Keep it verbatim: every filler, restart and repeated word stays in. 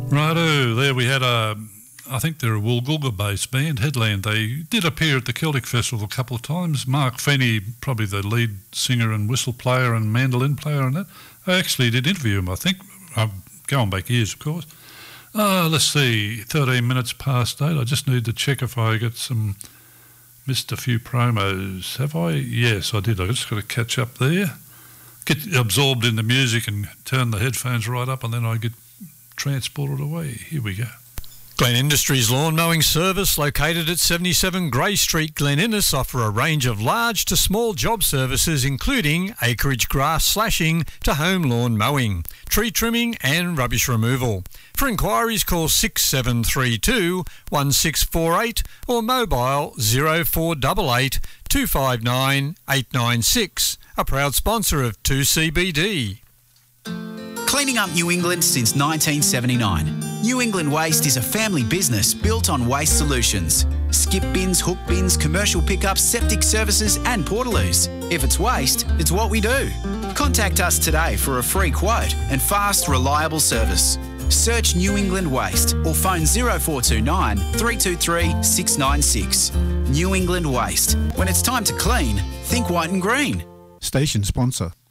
Righto, there we had a, I think they're a Woolgoolga-based band, Headland. They did appear at the Celtic Festival a couple of times. Mark Fenny, probably the lead singer and whistle player and mandolin player on that. I actually did interview him, I think, I'm going back years, of course. Uh, let's see, thirteen minutes past eight. I just need to check if I get some, missed a few promos. Have I? Yes, I did. I just got to catch up there. Get absorbed in the music and turn the headphones right up, and then I get transported away. Here we go. Glen Industries Lawn Mowing Service, located at seventy-seven Grey Street, Glen Innes, offer a range of large to small job services including acreage grass slashing to home lawn mowing, tree trimming and rubbish removal. For inquiries, call six seven three two, one six four eight or mobile zero four eight eight, two five nine, eight nine six. A proud sponsor of two C B D. Cleaning up New England since nineteen seventy-nine. New England Waste is a family business built on waste solutions. Skip bins, hook bins, commercial pickups, septic services and portaloos. If it's waste, it's what we do. Contact us today for a free quote and fast, reliable service. Search New England Waste or phone zero four two nine, three two three, six nine six. New England Waste. When it's time to clean, think white and green. Station sponsor.